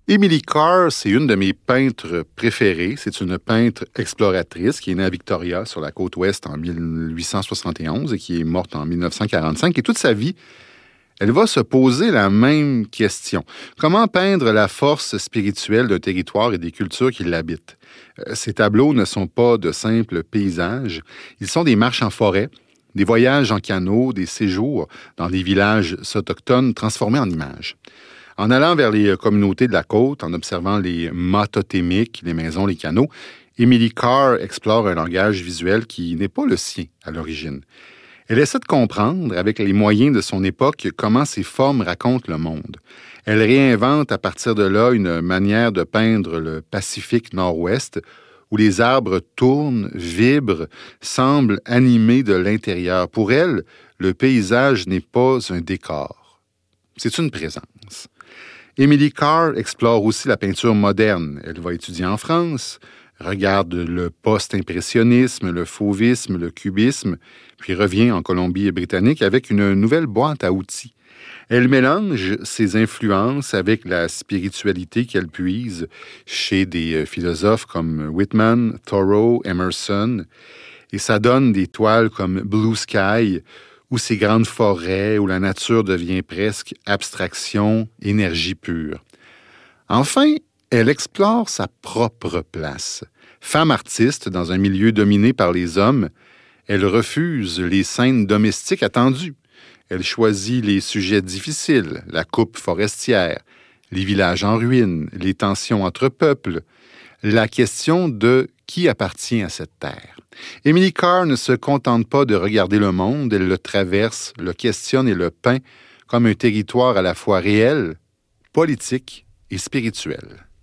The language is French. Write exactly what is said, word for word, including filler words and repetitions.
Emily Carr, c'est une de mes peintres préférées. C'est une peintre exploratrice qui est née à Victoria, sur la côte ouest, en mille huit cent soixante et onze et qui est morte en mille neuf cent quarante-cinq. Et toute sa vie, elle va se poser la même question. Comment peindre la force spirituelle d'un territoire et des cultures qui l'habitent? Ces tableaux ne sont pas de simples paysages. Ils sont des marches en forêt, des voyages en canot, des séjours dans des villages autochtones transformés en images. En allant vers les communautés de la côte, en observant les mâts totémiques, les maisons, les canaux, Emily Carr explore un langage visuel qui n'est pas le sien à l'origine. Elle essaie de comprendre, avec les moyens de son époque, comment ces formes racontent le monde. Elle réinvente à partir de là une manière de peindre le Pacifique Nord-Ouest, où les arbres tournent, vibrent, semblent animés de l'intérieur. Pour elle, le paysage n'est pas un décor, c'est une présence. Emily Carr explore aussi la peinture moderne. Elle va étudier en France, regarde le post-impressionnisme, le fauvisme, le cubisme, puis revient en Colombie-Britannique avec une nouvelle boîte à outils. Elle mélange ses influences avec la spiritualité qu'elle puise chez des philosophes comme Whitman, Thoreau, Emerson, et ça donne des toiles comme Blue Sky, où ces grandes forêts, où la nature devient presque abstraction, énergie pure. Enfin, elle explore sa propre place. Femme artiste dans un milieu dominé par les hommes, elle refuse les scènes domestiques attendues. Elle choisit les sujets difficiles, la coupe forestière, les villages en ruine, les tensions entre peuples, la question de qui appartient à cette terre. Emily Carr ne se contente pas de regarder le monde, elle le traverse, le questionne et le peint comme un territoire à la fois réel, politique et spirituel.